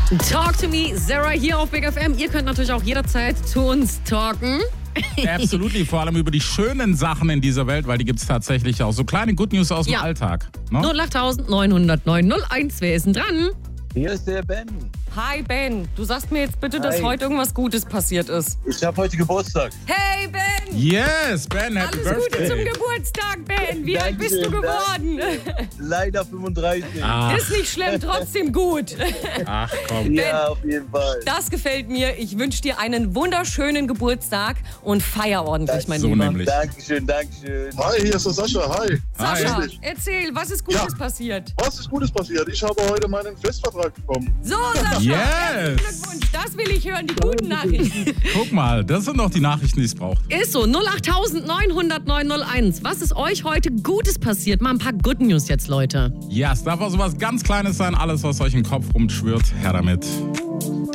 Talk to me, Sarah hier auf Big FM. Ihr könnt natürlich auch jederzeit zu uns talken. Absolutely, vor allem über die schönen Sachen in dieser Welt, weil die gibt es tatsächlich auch. So kleine Good News aus dem Alltag. Ne? 08900 901. Wer ist denn dran? Hier ist der Ben. Hi Ben, du sagst mir jetzt bitte, dass heute irgendwas Gutes passiert ist. Ich habe heute Geburtstag. Hey Ben! Yes, Ben, happy Alles Gute birthday. zum Geburtstag, Ben. Wie alt bist du geworden? Leider 35. Ist nicht schlimm, trotzdem gut. Ach komm. Ja, auf jeden Fall. Das gefällt mir. Ich wünsche dir einen wunderschönen Geburtstag und feier ordentlich, mein So Lieber. nämlich. Dankeschön, Dankeschön. Hi, hier ist der Sascha. Hi. Sascha, Hi. erzähl, was ist Gutes passiert? Was ist Gutes passiert? Ich habe heute meinen Festvertrag bekommen. So, Sascha, Yes. herzlichen Glückwunsch. Das will ich hören, die guten Nachrichten. Guck mal, das sind doch die Nachrichten, die es braucht. Ist so, 08900 901. Was ist euch heute Gutes passiert? Mal ein paar Good News jetzt, Leute. Ja, es darf auch sowas ganz Kleines sein. Alles, was euch im Kopf rumschwirrt, her damit.